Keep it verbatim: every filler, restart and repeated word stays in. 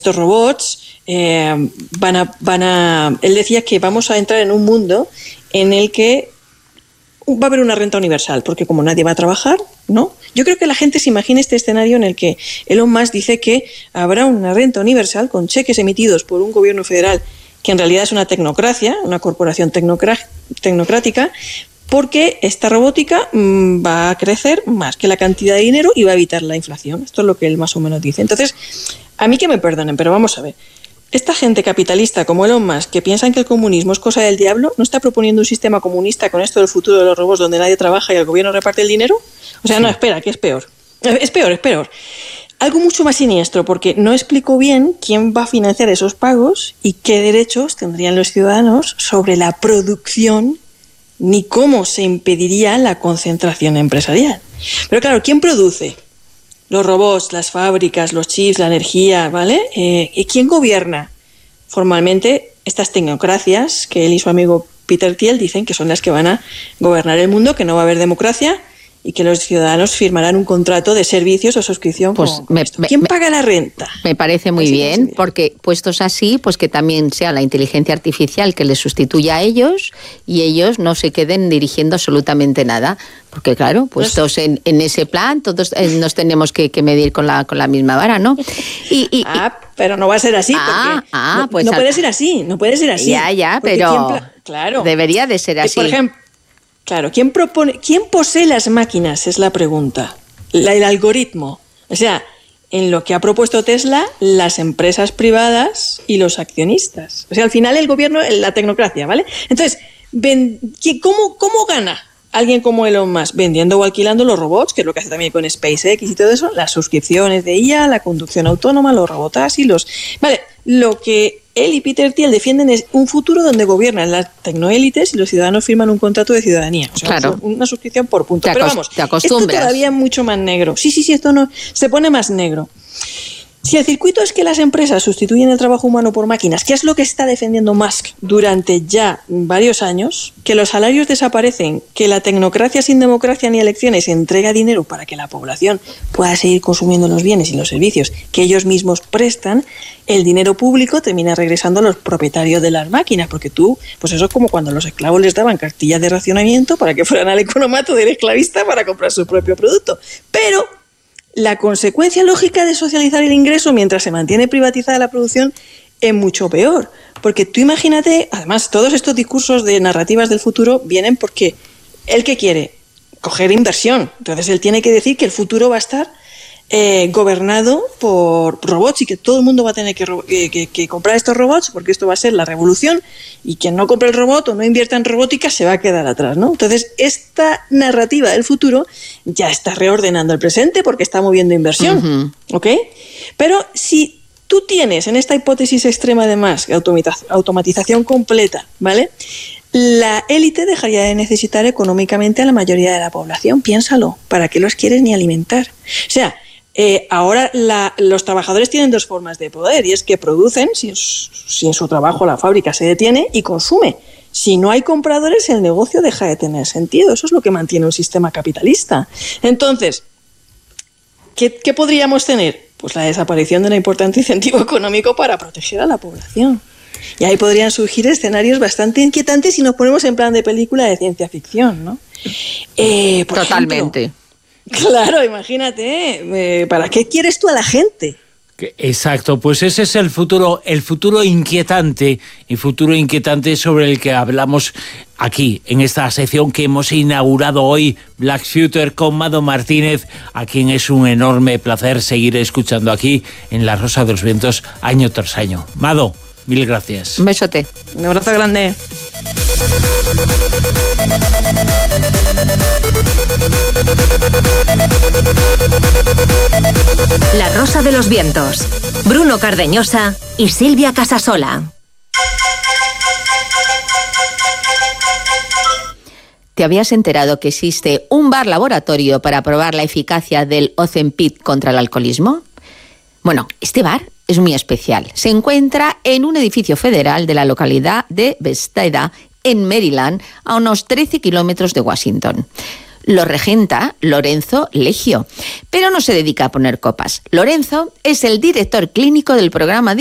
estos robots eh, van a, van a... Él decía que vamos a entrar en un mundo en el que va a haber una renta universal, porque como nadie va a trabajar, ¿no? Yo creo que la gente se imagina este escenario en el que Elon Musk dice que habrá una renta universal con cheques emitidos por un gobierno federal que en realidad es una tecnocracia, una corporación tecnocra- tecnocrática, porque esta robótica mmm, va a crecer más que la cantidad de dinero y va a evitar la inflación. Esto es lo que él más o menos dice. Entonces, a mí que me perdonen, pero vamos a ver. Esta gente capitalista como Elon Musk, que piensan que el comunismo es cosa del diablo, ¿no está proponiendo un sistema comunista con esto del futuro de los robots donde nadie trabaja y el gobierno reparte el dinero? O sea, no, espera, que es peor. Es peor, es peor. Algo mucho más siniestro, porque no explicó bien quién va a financiar esos pagos y qué derechos tendrían los ciudadanos sobre la producción, ni cómo se impediría la concentración empresarial. Pero claro, ¿quién produce? Los robots, las fábricas, los chips, la energía, ¿vale? Eh, ¿Y quién gobierna? Formalmente, estas tecnocracias que él y su amigo Peter Thiel dicen que son las que van a gobernar el mundo, que no va a haber democracia y que los ciudadanos firmarán un contrato de servicios o suscripción. Pues con, con me, esto. ¿Quién me, paga la renta? Me parece muy bien, porque puestos así, pues que también sea la inteligencia artificial que les sustituya a ellos y ellos no se queden dirigiendo absolutamente nada. Porque claro, puestos en, en ese plan, todos eh, nos tenemos que, que medir con la, con la misma vara, ¿no? Y, y, ah, pero no va a ser así, ah, porque ah, no, pues no al, puede ser así, no puede ser así. Ya, ya, pero ¿quién, claro, debería de ser así. Por ejemplo, claro, ¿quién propone, quién posee las máquinas? Es la pregunta. La, el algoritmo. O sea, en lo que ha propuesto Tesla, las empresas privadas y los accionistas. O sea, al final el gobierno, la tecnocracia, ¿vale? Entonces, ven, ¿cómo, cómo gana alguien como Elon Musk? Vendiendo o alquilando los robots, que es lo que hace también con SpaceX y todo eso, las suscripciones de I A, la conducción autónoma, los robotaxis, los... Vale, lo que él y Peter Thiel defienden es un futuro donde gobiernan las tecnoélites y los ciudadanos firman un contrato de ciudadanía. O sea, claro. Una suscripción por punto. Te Pero vamos, te acostumbras. Esto todavía es mucho más negro. Sí, sí, sí, esto no se pone más negro. Si el circuito es que las empresas sustituyen el trabajo humano por máquinas, que es lo que está defendiendo Musk durante ya varios años, que los salarios desaparecen, que la tecnocracia sin democracia ni elecciones entrega dinero para que la población pueda seguir consumiendo los bienes y los servicios que ellos mismos prestan, el dinero público termina regresando a los propietarios de las máquinas, porque tú, pues eso es como cuando los esclavos les daban cartillas de racionamiento para que fueran al economato del esclavista para comprar su propio producto. Pero la consecuencia lógica de socializar el ingreso mientras se mantiene privatizada la producción es mucho peor. Porque tú imagínate, además, todos estos discursos de narrativas del futuro vienen porque él que quiere coger inversión. Entonces él tiene que decir que el futuro va a estar eh, gobernado por robots y que todo el mundo va a tener que, que, que comprar estos robots porque esto va a ser la revolución y quien no compre el robot o no invierta en robótica se va a quedar atrás, ¿no? Entonces esta narrativa del futuro ya está reordenando el presente porque está moviendo inversión, uh-huh. ¿Ok? Pero si tú tienes en esta hipótesis extrema de Musk automatización completa, ¿vale? La élite dejaría de necesitar económicamente a la mayoría de la población, piénsalo, ¿para qué los quieres ni alimentar? O sea, Eh, ahora la, los trabajadores tienen dos formas de poder y es que producen si, si en su trabajo la fábrica se detiene y consume. Si no hay compradores el negocio deja de tener sentido. Eso es lo que mantiene un sistema capitalista. Entonces, ¿qué, qué podríamos tener? Pues la desaparición de un importante incentivo económico para proteger a la población. Y ahí podrían surgir escenarios bastante inquietantes si nos ponemos en plan de película de ciencia ficción, ¿no? Eh, por Totalmente. Ejemplo, claro, imagínate, eh, ¿para qué quieres tú a la gente? Exacto, pues ese es el futuro, el futuro inquietante, el futuro inquietante sobre el que hablamos aquí, en esta sección que hemos inaugurado hoy, Black Future, con Mado Martínez, a quien es un enorme placer seguir escuchando aquí en La Rosa de los Vientos, año tras año. Mado, mil gracias. Un besote. Un abrazo grande. La Rosa de los Vientos. Bruno Cardeñosa y Silvia Casasola. ¿Te habías enterado que existe un bar laboratorio para probar la eficacia del Ozempic contra el alcoholismo? Bueno, este bar es muy especial. Se encuentra en un edificio federal de la localidad de Bethesda, en Maryland, a unos trece kilómetros de Washington. Lo regenta Lorenzo Legio, pero no se dedica a poner copas. Lorenzo es el director clínico del programa